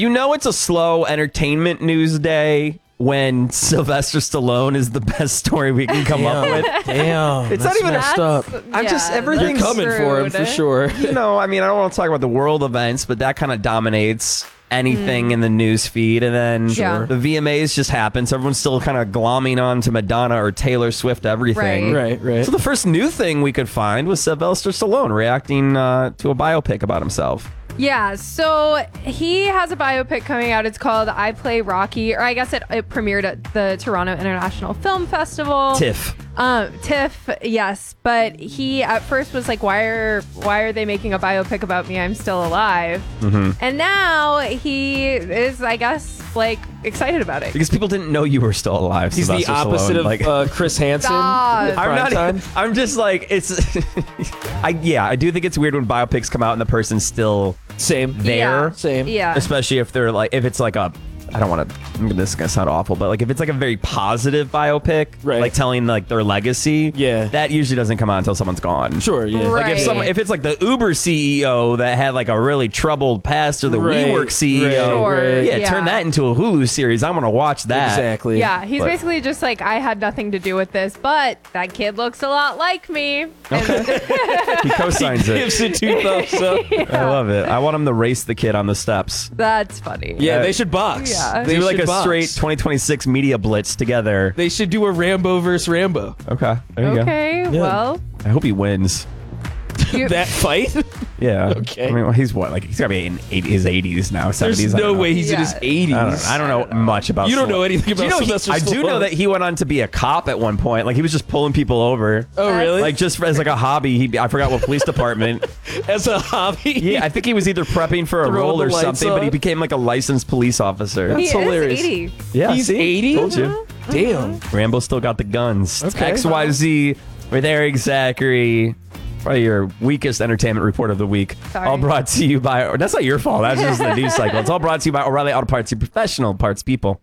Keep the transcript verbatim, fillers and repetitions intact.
You know it's a slow entertainment news day when Sylvester Stallone is the best story we can come up with. Damn. It's not even messed up. I'm just yeah, everything's You're coming for him for sure. You know, I mean, I don't want to talk about the world events, but that kind of dominates anything in the news feed. And then Yeah. the V M As just happened, so everyone's still kind of glomming on to Madonna or Taylor Swift everything. Right. Right, right. So the first new thing we could find was Sylvester Stallone reacting uh, to a biopic about himself. Yeah, so he has a biopic coming out. It's called I Play Rocky, or I guess it, it premiered at the Toronto International Film Festival. TIFF. Um, TIFF, yes, but he at first was like, "Why are why are they making a biopic about me? I'm still alive." Mm-hmm. And now he is, I guess, like excited about it. Because people didn't know you were still alive. He's the Sylvester opposite Stallone. of like, uh, Chris Hansen. Stop. with I'm Prime not. Time. I'm just like it's. I yeah. I do think it's weird when biopics come out and the person's still Same. there. Yeah. Same. Yeah. Especially if they're like, if it's like a, I don't want to. This is gonna sound awful, but like if it's like a very positive biopic, Right. like telling like their legacy, Yeah. that usually doesn't come out until someone's gone. Sure, yeah. Right. Like if someone, if it's like the Uber C E O that had like a really troubled past, or the Right, WeWork C E O, right, Sure, yeah, yeah. turn that into a Hulu series. I'm gonna watch that. Exactly. Yeah, he's But- basically just like, I had nothing to do with this, but that kid looks a lot like me. He co-signs it. Gives it two thumbs up. I love it. I want him to race the kid on the steps. That's funny. Yeah, Uh, they should box. Yeah. They Do like should a box. straight twenty twenty-six media blitz together. They should do a Rambo versus Rambo. Okay, there you Okay, well, go. I hope he wins. you, That fight? Yeah. Okay. I mean, well, he's what? Like he's gotta be in eight, his eighties now, seventies. There's I no don't know. way he's in his Yeah. eighties. I don't, know. I don't know much about. You don't know Stallone. anything Do you about know he- Sylvester I do know Stallone. that he went on to be a cop at one point. Like he was just pulling people over. Oh, really? Like just as like a hobby. He I forgot what police department. As a hobby? Yeah, I think he was either prepping for a Throwing role the or lights something, but he on. became like a licensed police officer. he That's hilarious. is eighty. Yeah, He's see? eighty? Told you. Damn. Rambo still got the guns. It's Okay. X Y Z with Eric Zachary. Probably your weakest entertainment report of the week. Sorry. All brought to you by, or that's not your fault. That's just the news cycle. It's all brought to you by O'Reilly Auto Parts, your professional parts people.